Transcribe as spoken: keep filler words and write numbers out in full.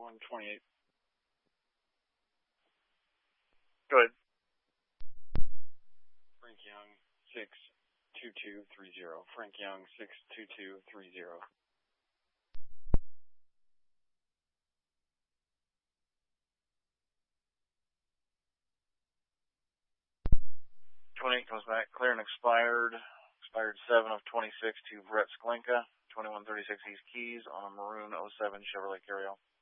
one twenty-eight. Go ahead. Frank Young, six two two three zero. Frank Young, six two two three zero. twenty-eight comes back, clear and expired. Expired seven of twenty-six to Brett Sklenka, twenty-one thirty-six East Keys on a maroon oh seven Chevrolet Carryall.